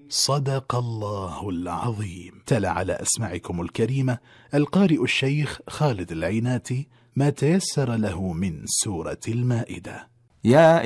صدق الله العظيم. تلا على أسماعكم الكريمة القارئ الشيخ خالد العيناتي ما تيسر له من سورة المائدة. يا